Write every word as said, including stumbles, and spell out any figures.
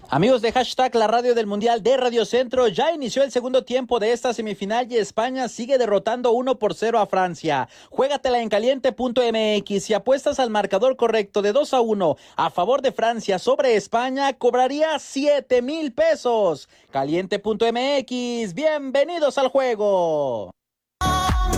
Amigos de hashtag La Radio del Mundial de Radio Centro, ya inició el segundo tiempo de esta semifinal y España sigue derrotando uno por cero a Francia. Juégatela en caliente punto m x. Si apuestas al marcador correcto de dos a uno a favor de Francia sobre España, cobraría siete mil pesos. caliente punto m x, bienvenidos al juego.